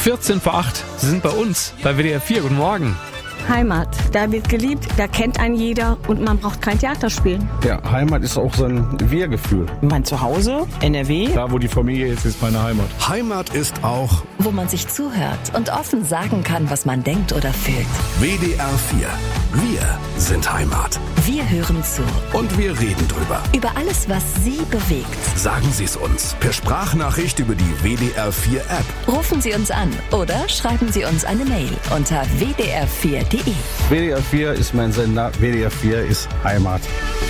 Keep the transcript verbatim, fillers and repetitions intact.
vierzehn vor acht. Sie sind bei uns, bei W D R vier. Guten Morgen. Heimat, da wird geliebt, da kennt einen jeder und man braucht kein Theater spielen. Ja, Heimat ist auch so ein Wir-Gefühl. Mein Zuhause, N R W. Da, wo die Familie ist, ist meine Heimat. Heimat ist auch, wo man sich zuhört und offen sagen kann, was man denkt oder fühlt. W D R vier. Wir sind Heimat. Wir hören zu. Und wir reden drüber. Über alles, was Sie bewegt. Sagen Sie es uns per Sprachnachricht über die W D R vier App. Rufen Sie uns an oder schreiben Sie uns eine Mail unter w d r vier punkt d e. W D R vier ist mein Sender, W D R vier ist Heimat.